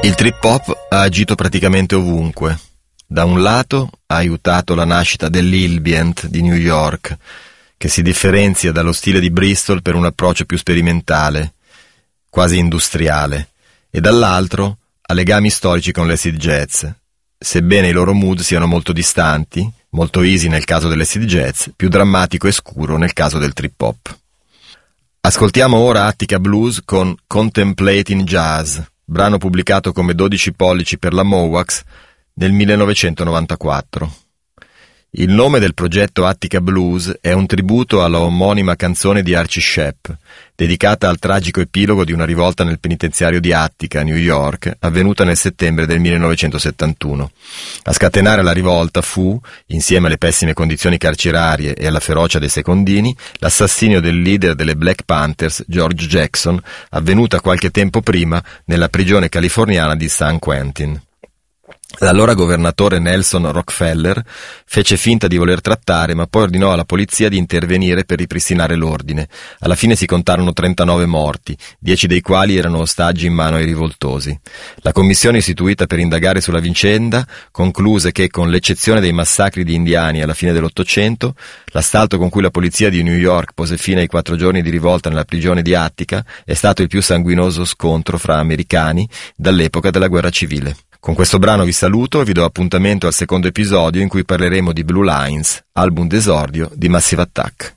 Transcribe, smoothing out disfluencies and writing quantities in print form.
Il trip hop ha agito praticamente ovunque. Da un lato ha aiutato la nascita dell'ambient di New York, che si differenzia dallo stile di Bristol per un approccio più sperimentale, quasi industriale, e dall'altro ha legami storici con l'acid jazz, sebbene i loro mood siano molto distanti, molto easy nel caso dell'acid jazz, più drammatico e scuro nel caso del trip hop. Ascoltiamo ora Attica Blues con Contemplating Jazz, brano pubblicato come 12 pollici per la Mowax nel 1994. Il nome del progetto Attica Blues è un tributo alla omonima canzone di Archie Shepp, dedicata al tragico epilogo di una rivolta nel penitenziario di Attica, New York, avvenuta nel settembre del 1971. A scatenare la rivolta fu, insieme alle pessime condizioni carcerarie e alla ferocia dei secondini, l'assassinio del leader delle Black Panthers, George Jackson, avvenuta qualche tempo prima nella prigione californiana di San Quentin. L'allora governatore Nelson Rockefeller fece finta di voler trattare, ma poi ordinò alla polizia di intervenire per ripristinare l'ordine. Alla fine si contarono 39 morti, 10 dei quali erano ostaggi in mano ai rivoltosi. La commissione istituita per indagare sulla vicenda concluse che, con l'eccezione dei massacri di indiani alla fine dell'Ottocento, l'assalto con cui la polizia di New York pose fine ai 4 giorni di rivolta nella prigione di Attica è stato il più sanguinoso scontro fra americani dall'epoca della guerra civile. Con questo brano vi saluto e vi do appuntamento al secondo episodio in cui parleremo di Blue Lines, album d'esordio di Massive Attack.